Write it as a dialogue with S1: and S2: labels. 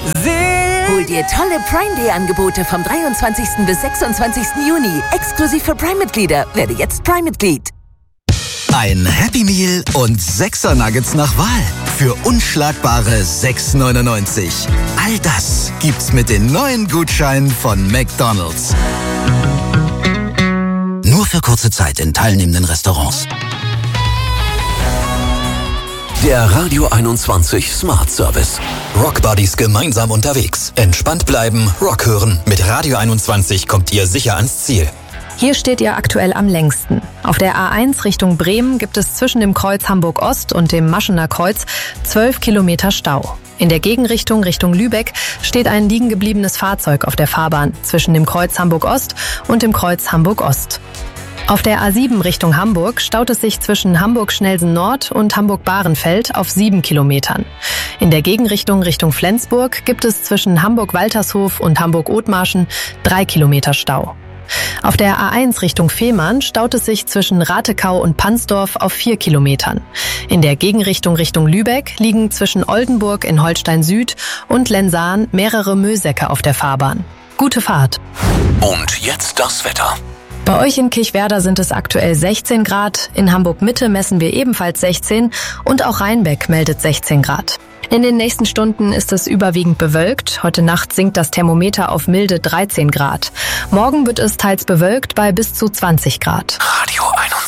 S1: Hol dir tolle Prime Day Angebote vom 23. bis 26. Juni. Exklusiv für Prime-Mitglieder. Werde jetzt Prime-Mitglied.
S2: Ein Happy Meal und 6er Nuggets nach Wahl. Für unschlagbare 6,99. All das gibt's mit den neuen Gutscheinen von McDonald's. Nur für kurze Zeit in teilnehmenden Restaurants.
S3: Der Radio 21 Smart Service. Rock Buddies gemeinsam unterwegs. Entspannt bleiben, Rock hören. Mit Radio 21 kommt ihr sicher ans Ziel.
S4: Hier steht ihr aktuell am längsten. Auf der A1 Richtung Bremen gibt es zwischen dem Kreuz Hamburg-Ost und dem Maschener Kreuz 12 Kilometer Stau. In der Gegenrichtung Richtung Lübeck steht ein liegen gebliebenes Fahrzeug auf der Fahrbahn zwischen dem Kreuz Hamburg-Ost und dem Kreuz Hamburg-Ost. Auf der A7 Richtung Hamburg staut es sich zwischen Hamburg-Schnelsen-Nord und Hamburg-Bahrenfeld auf 7 Kilometern. In der Gegenrichtung Richtung Flensburg gibt es zwischen Hamburg-Waltershof und Hamburg-Othmarschen 3 Kilometer Stau. Auf der A1 Richtung Fehmarn staut es sich zwischen Ratekau und Pansdorf auf 4 Kilometern. In der Gegenrichtung Richtung Lübeck liegen zwischen Oldenburg in Holstein Süd und Lensahn mehrere Müllsäcke auf der Fahrbahn. Gute Fahrt.
S3: Und jetzt das Wetter.
S4: Bei euch in Kirchwerder sind es aktuell 16 Grad, in Hamburg-Mitte messen wir ebenfalls 16 und auch Rheinbeck meldet 16 Grad. In den nächsten Stunden ist es überwiegend bewölkt. Heute Nacht sinkt das Thermometer auf milde 13 Grad. Morgen wird es teils bewölkt bei bis zu 20 Grad.
S3: Radio 21.